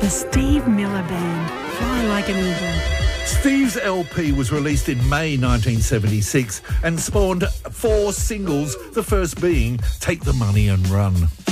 The Steve Miller Band, Fly Like an Eagle. Steve's LP was released in May 1976 and spawned 4 singles, the first being Take the Money and Run.